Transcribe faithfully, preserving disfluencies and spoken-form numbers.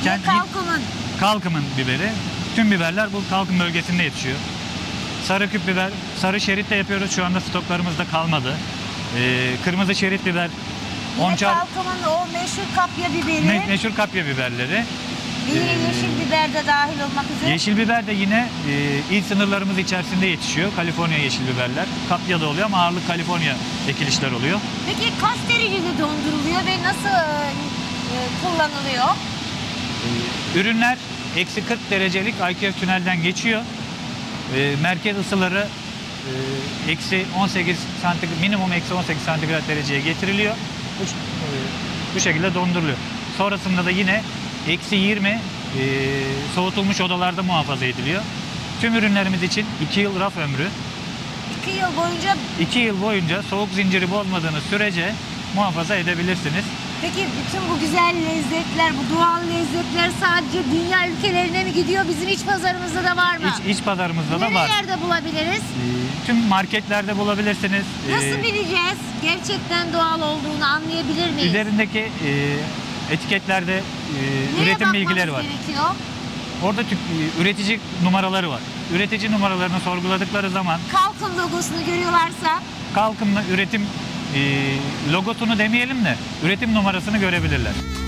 Kend- Kalkımın. Kalkımın biberi. Tüm biberler bu Kalkım bölgesinde yetişiyor. Sarı küp biber, sarı şerit de yapıyoruz. Şu anda stoklarımızda kalmadı. Ee, kırmızı şerit biber, Yine onçar, Kalkımın o meşhur kapya biberi. me- meşhur kapya biberleri. Bir yine Ee, yeşil biber de dahil olmak üzere. Yeşil biber de yine e, il sınırlarımız içerisinde yetişiyor. Kaliforniya yeşil biberler. Kapya da oluyor ama ağırlık Kaliforniya ekilişler oluyor. Peki kaç derecede donduruluyor ve nasıl e, kullanılıyor? Ee, ürünler eksi kırk derecelik I Q F tünelden geçiyor. Ee, merkez ısıları e, eksi on sekiz santigrat, minimum eksi on sekiz santigrat dereceye getiriliyor. Bu, e, bu şekilde donduruluyor. Sonrasında da yine eksi yirmi e, soğutulmuş odalarda muhafaza ediliyor. Tüm ürünlerimiz için iki yıl raf ömrü. İki yıl boyunca. iki yıl boyunca soğuk zinciri bozmadığınız sürece muhafaza edebilirsiniz. Peki bütün bu güzel lezzetler, bu doğal lezzetler sadece dünya ülkelerine mi gidiyor? Bizim iç pazarımızda da var mı? İç, iç pazarımızda da var. Nerelerde bulabiliriz? Ee, tüm marketlerde bulabilirsiniz. Nasıl Ee, bileceğiz? Gerçekten doğal olduğunu anlayabilir miyiz? Üzerindeki e, etiketlerde e, Neye üretim bakmamız bilgileri var. gerekiyor? Orada tük, e, üretici numaraları var. Üretici numaralarını sorguladıkları zaman Kalkın logosunu görüyorlarsa Kalkın'la üretim e, logosunu demeyelim de üretim numarasını görebilirler.